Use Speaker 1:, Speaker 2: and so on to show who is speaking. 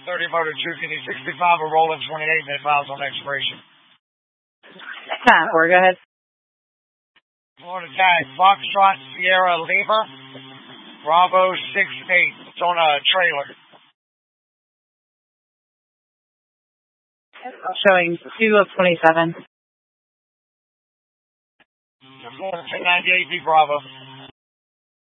Speaker 1: 30 motor 250 65, a rolling 28 minute miles on expiration.
Speaker 2: Or go ahead.
Speaker 1: Florida tag, Foxtrot Sierra Lima, Bravo 68. It's on a trailer.
Speaker 2: Showing 2 of 27.
Speaker 1: Florida 98 V Bravo.